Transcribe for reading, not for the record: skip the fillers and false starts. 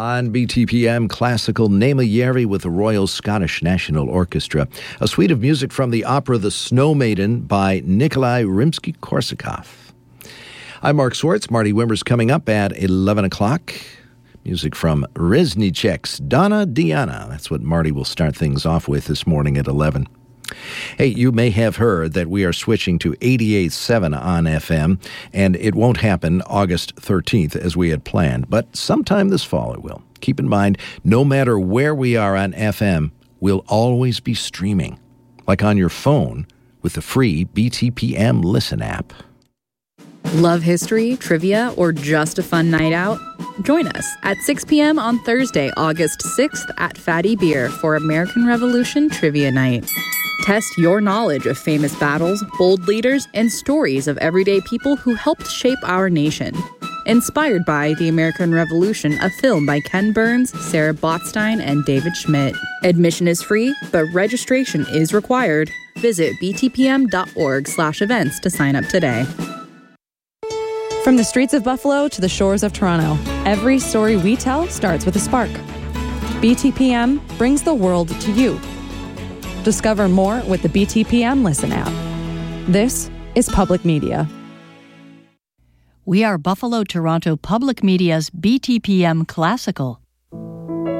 On BTPM Classical, Naima Yeri with the Royal Scottish National Orchestra, a suite of music from the opera The Snow Maiden by Nikolai Rimsky-Korsakov. I'm Mark Swartz. Marty Wimmer's coming up at 11 o'clock. Music from Reznicek's Donna Diana. That's what Marty will start things off with this morning at 11. Hey, you may have heard that we are switching to 88.7 on FM, and it won't happen August 13th as we had planned, but sometime this fall it will. Keep in mind, no matter where we are on FM, we'll always be streaming, like on your phone with the free BTPM Listen app. Love history, trivia, or just a fun night out? Join us at 6 p.m. on Thursday, August 6th at Fatty Beer for American Revolution Trivia Night. Test your knowledge of famous battles, bold leaders, and stories of everyday people who helped shape our nation. Inspired by The American Revolution, a film by Ken Burns, Sarah Botstein, and David Schmidt. Admission is free, but registration is required. Visit btpm.org/events to sign up today. From the streets of Buffalo to the shores of Toronto, every story we tell starts with a spark. BTPM brings the world to you. Discover more with the BTPM Listen app. This is Public Media. We are Buffalo Toronto Public Media's BTPM Classical.